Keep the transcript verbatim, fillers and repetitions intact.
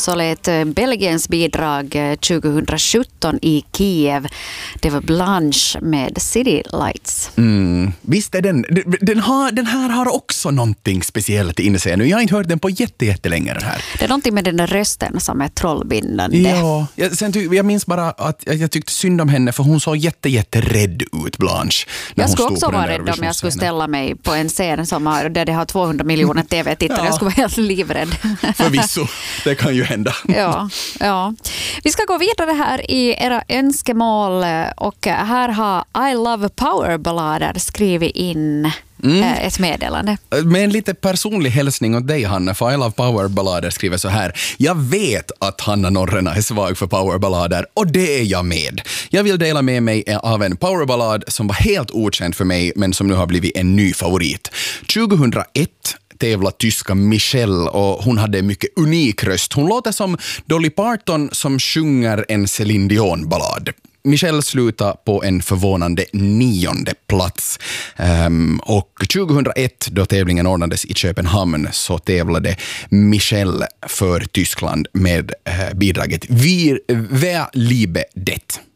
så lät Belgiens bidrag tjugohundrasjutton i Kiev. Det var Blanche med City Lights. Mm. Visst är den, den, har, den här har också någonting speciellt inne sig nu. Jag har inte hört den på jätte, jättelänge den här. Det är någonting med den där rösten som är trollbindande. Ja, jag, sen ty, jag minns bara att jag tyckte synd om henne för hon såg jätte, jätte rädd ut, Blanche. Jag skulle också vara rädd om jag skulle ställa mig på en scen som har, där det har tvåhundra miljoner tv-tittare. Ja. Jag skulle vara helt livrädd. Förvisso, det kan ju hända. Ja, ja. Vi ska gå vidare här i era önskemål och här har I Love Power-ballader skrivit in mm. ett meddelande. Med en lite personlig hälsning åt dig, Hanna, för I Love Power-ballader skriver så här: jag vet att Hanna Norrena är svag för powerballader och det är jag med. Jag vill dela med mig av en powerballad som var helt okänd för mig men som nu har blivit en ny favorit. tjugohundraett tävla tyska Michelle och hon hade en mycket unik röst. Hon låter som Dolly Parton som sjunger en Celine Dion-ballad. Michelle slutade på en förvånande nionde plats. Um, och tjugohundraett, då tävlingen ordnades i Köpenhamn, så tävlade Michelle för Tyskland med uh, bidraget Wir, Wer liebe det.